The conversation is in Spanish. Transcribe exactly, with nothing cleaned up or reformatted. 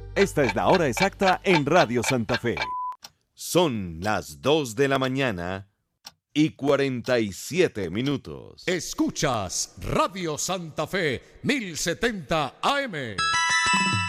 Esta es la hora exacta en Radio Santa Fe. Son las dos de la mañana y cuarenta y siete minutos. Escuchas Radio Santa Fe mil setenta A M.